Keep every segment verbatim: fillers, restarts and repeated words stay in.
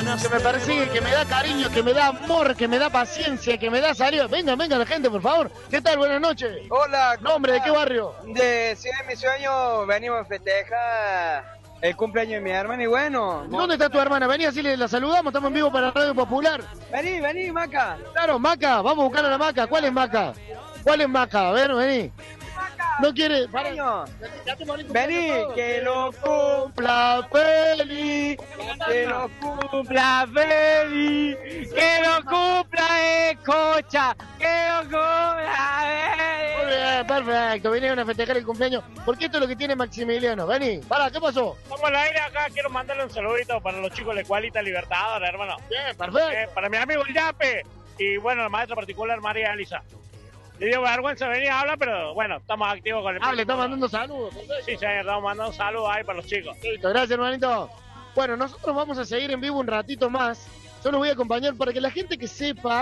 que me persigue, que me da cariño, que me da amor, que me da paciencia, que me da salida. Venga, venga la gente, por favor. ¿Qué tal? Buenas noches. Hola. ¿Nombre de qué barrio? De Ciudad de mi Sueño, venimos a festejar el cumpleaños de mi hermana y bueno. ¿Dónde está tu hermana? Vení, así le la saludamos, estamos en vivo para Radio Popular. Vení, vení, Maca. Claro, Maca, vamos a buscar a la Maca. ¿Cuál es Maca? ¿Cuál es Maca? A ver, vení. No quiere. Para. Vení, que lo cumpla feliz. Que lo cumpla feliz. Que lo cumpla escucha. Que lo cumpla feliz. Muy bien, perfecto. Vinieron a festejar el cumpleaños. Porque esto es lo que tiene Maximiliano. Vení, para, ¿qué pasó? Vamos al aire acá. Quiero mandarle un saludito para los chicos de Cualita Libertadores, hermano. Bien, perfecto. Eh, para mi amigo el Yape. Y bueno, la maestra particular María Elisa. Le dio vergüenza venir a hablar, pero bueno, estamos activos con el... Ah, le estamos mandando saludos. Sí, señor, estamos mandando saludos ahí para los chicos. Listo, gracias, hermanito. Bueno, nosotros vamos a seguir en vivo un ratito más. Yo los voy a acompañar para que la gente que sepa,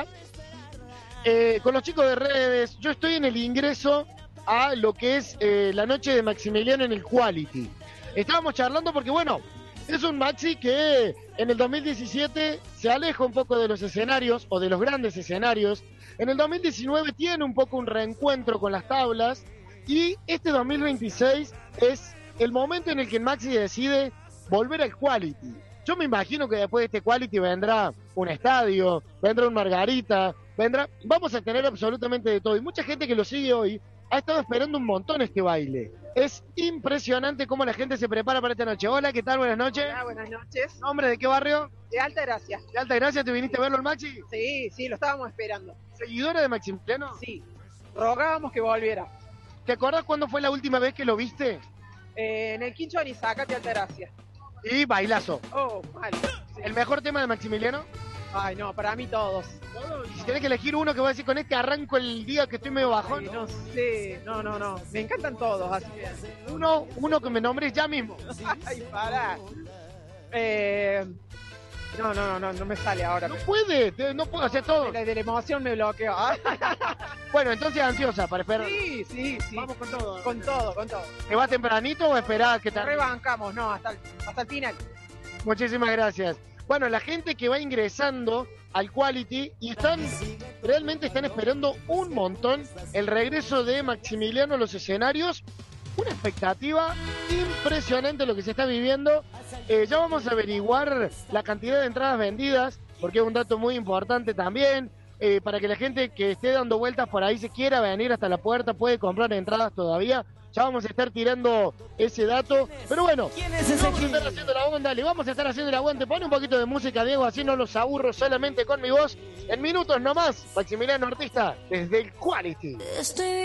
eh, con los chicos de redes, yo estoy en el ingreso a lo que es eh, la noche de Maximiliano en el Quality. Estábamos charlando porque, bueno, es un Maxi que en el dos mil diecisiete se aleja un poco de los escenarios o de los grandes escenarios. En el dos mil diecinueve tiene un poco un reencuentro con las tablas y este dos mil veintiséis es el momento en el que Maxi decide volver al Quality. Yo me imagino que después de este Quality vendrá un estadio, vendrá un Margarita, vendrá... Vamos a tener absolutamente de todo. Y mucha gente que lo sigue hoy ha estado esperando un montón este baile. Es impresionante cómo la gente se prepara para esta noche. Hola, ¿qué tal? Buenas noches. Hola, buenas noches. ¿Nombre de qué barrio? De Alta Gracia. ¿De Alta Gracia? ¿Te viniste a verlo al Maxi? Sí, sí, lo estábamos esperando. ¿Seguidora de Maximiliano? Sí, rogábamos que volviera. ¿Te acordás cuándo fue la última vez que lo viste? Eh, en el Quincho Anizaca de Alta Gracia. Y bailazo. Oh, mal. Sí. ¿El mejor tema de Maximiliano? Ay, no, para mí todos. Si tenés que elegir uno que voy a decir, con este arranco el día que estoy medio bajón. Ay, no sé, no, no, no. Me encantan todos, así que... Uno, uno que me nombres ya mismo. Ay, pará. Eh... No, no, no, no, no me sale ahora. No puede, te- no puedo hacer todo. De la, de la emoción me bloqueo. Bueno, entonces ansiosa para esperar. Sí, sí, sí. Vamos con todo. Con todo, con todo. ¿Te vas tempranito o esperás que te... Rebancamos, no, hasta el, hasta el final. Muchísimas gracias. Bueno, la gente que va ingresando al Quality y están, realmente están esperando un montón el regreso de Maximiliano a los escenarios. Una expectativa impresionante lo que se está viviendo. Eh, ya vamos a averiguar la cantidad de entradas vendidas, porque es un dato muy importante también. Eh, para que la gente que esté dando vueltas por ahí se quiera venir hasta la puerta, puede comprar entradas todavía. Ya vamos a estar tirando ese dato. Pero bueno, vamos a estar haciendo la onda, le vamos a estar haciendo el aguante. Pone un poquito de música, Diego, así no los aburro solamente con mi voz. En minutos nomás, Maximiliano Artista, desde el Quality. Estoy